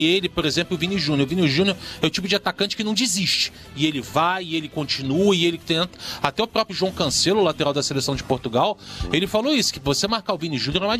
ele, por exemplo, o Vini Júnior. O Vini Júnior é o tipo de atacante que não desiste. E ele vai, e ele continua, e ele tenta. Até o próprio João Cancelo, lateral da seleção de Portugal, ele falou isso, que você marcar o Vini Júnior é uma